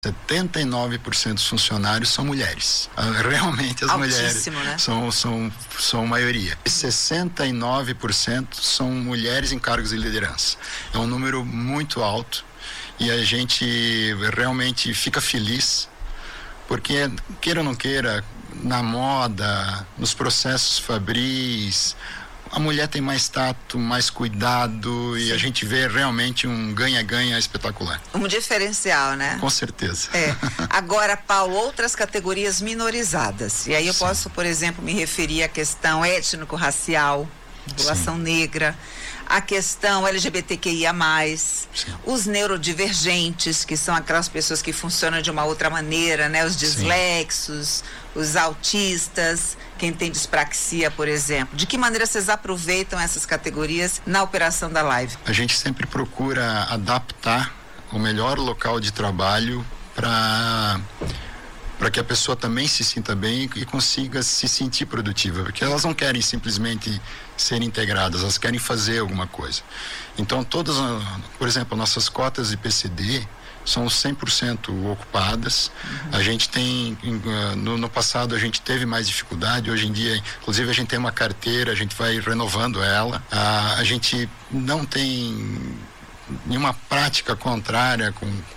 79% dos funcionários são mulheres. Realmente as Altíssimo, mulheres, né? são maioria. E 69% são mulheres em cargos de liderança. É um número muito alto e a gente realmente fica feliz porque, queira ou não queira, na moda, nos processos fabris, a mulher tem mais tato, mais cuidado. Sim. E a gente vê realmente um ganha-ganha espetacular. Um diferencial, né? Com certeza. Agora, Paulo, outras categorias minorizadas. E aí eu posso, por exemplo, me referir à questão étnico-racial, população negra, a questão LGBTQIA+, os neurodivergentes, que são aquelas pessoas que funcionam de uma outra maneira, né? Os dislexos, os autistas, quem tem dispraxia, por exemplo. De que maneira vocês aproveitam essas categorias na operação da Live? A gente sempre procura adaptar o melhor local de trabalho para que a pessoa também se sinta bem e consiga se sentir produtiva, porque elas não querem simplesmente ser integradas, elas querem fazer alguma coisa. Então todas, por exemplo, nossas cotas de PCD são 100% ocupadas. A gente tem, no passado a gente teve mais dificuldade, hoje em dia, inclusive a gente tem uma carteira, a gente vai renovando ela. A gente não tem nenhuma prática contrária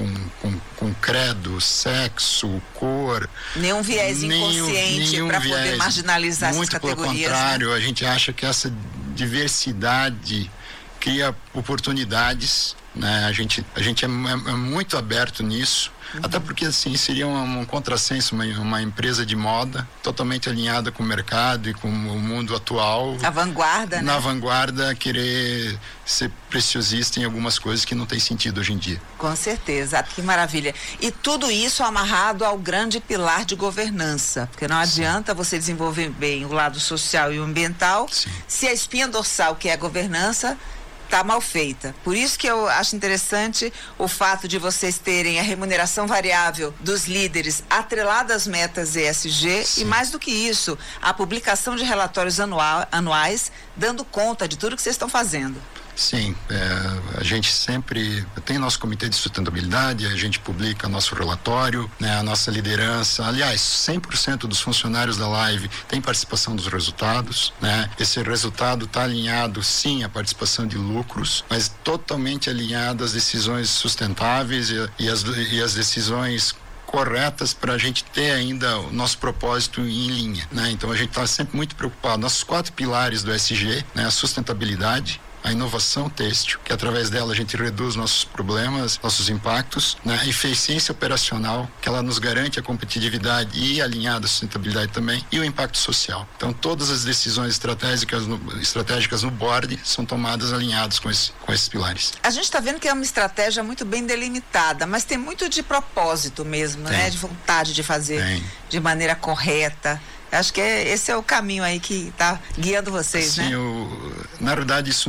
com credo, sexo, cor. Nenhum viés inconsciente para poder marginalizar essas categorias. Muito pelo contrário, né? A gente acha que essa diversidade cria oportunidades, né? A gente é muito aberto nisso. Até porque assim seria um contrassenso uma empresa de moda totalmente alinhada com o mercado e com o mundo atual, a vanguarda, na né? vanguarda, querer ser preciosista em algumas coisas que não tem sentido hoje em dia. Com certeza, que maravilha. E tudo isso amarrado ao grande pilar de governança, porque não adianta você desenvolver bem o lado social e o ambiental se a espinha dorsal, que é a governança, está mal feita. Por isso que eu acho interessante o fato de vocês terem a remuneração variável dos líderes atrelada às metas ESG e, mais do que isso, a publicação de relatórios anuais dando conta de tudo que vocês estão fazendo. Sim, a gente sempre tem nosso comitê de sustentabilidade, a gente publica nosso relatório, né, a nossa liderança. Aliás, 100% dos funcionários da Live tem participação dos resultados, né? Esse resultado está alinhado, sim, à participação de lucros, mas totalmente alinhado às decisões sustentáveis e as decisões corretas para a gente ter ainda o nosso propósito em linha, né? Então a gente está sempre muito preocupado. Nossos 4 pilares do ESG, né? A sustentabilidade, a inovação têxtil, que através dela a gente reduz nossos problemas, nossos impactos, né? A eficiência operacional, que ela nos garante a competitividade e alinhada à sustentabilidade também, e o impacto social. Então todas as decisões estratégicas no board são tomadas alinhadas com esses pilares. A gente está vendo que é uma estratégia muito bem delimitada, mas tem muito de propósito mesmo, né? De vontade de fazer de maneira correta. Acho que esse é o caminho aí que está guiando vocês, né? Na verdade, isso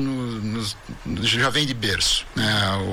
já vem de berço, né?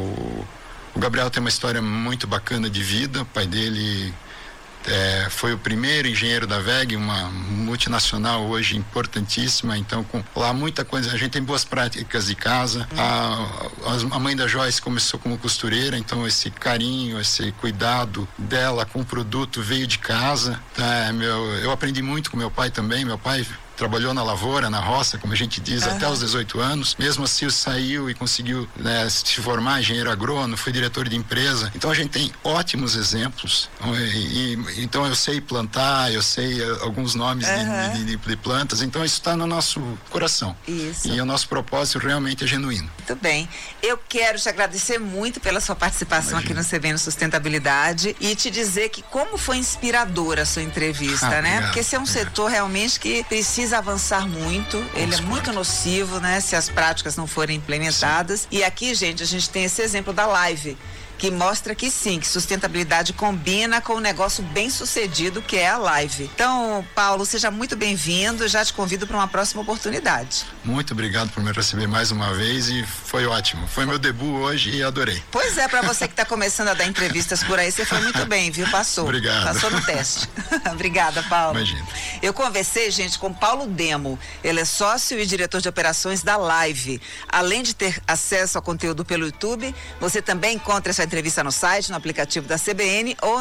O Gabriel tem uma história muito bacana de vida. O pai dele foi o primeiro engenheiro da WEG, uma multinacional hoje importantíssima. Então, lá muita coisa, a gente tem boas práticas de casa. A mãe da Joyce começou como costureira, então esse carinho, esse cuidado dela com o produto veio de casa. Eu aprendi muito com meu pai também. Meu pai trabalhou na lavoura, na roça, como a gente diz, até os 18 anos. Mesmo assim, saiu e conseguiu, né, se formar engenheiro agrônomo, foi diretor de empresa. Então, a gente tem ótimos exemplos. Então, eu sei plantar, eu sei alguns nomes de plantas. Então, isso está no nosso coração. Isso. E o nosso propósito realmente é genuíno. Muito bem. Eu quero te agradecer muito pela sua participação aqui no CBN Sustentabilidade e te dizer que como foi inspiradora a sua entrevista, né? Obrigado. Porque esse é um setor realmente que precisa avançar muito, ele é muito nocivo, né? Se as práticas não forem implementadas. E aqui, gente, a gente tem esse exemplo da Live, que mostra que sim, que sustentabilidade combina com um negócio bem sucedido, que é a Live. Então, Paulo, seja muito bem-vindo, já te convido para uma próxima oportunidade. Muito obrigado por me receber mais uma vez e foi ótimo. Foi meu debut hoje e adorei. Pois é, para você que está começando a dar entrevistas por aí, você foi muito bem, viu? Passou. Obrigado. Passou no teste. Obrigada, Paulo. Imagina. Eu conversei, gente, com Paulo Demo. Ele é sócio e diretor de operações da Live. Além de ter acesso ao conteúdo pelo YouTube, você também encontra essa a entrevista no site, no aplicativo da CBN ou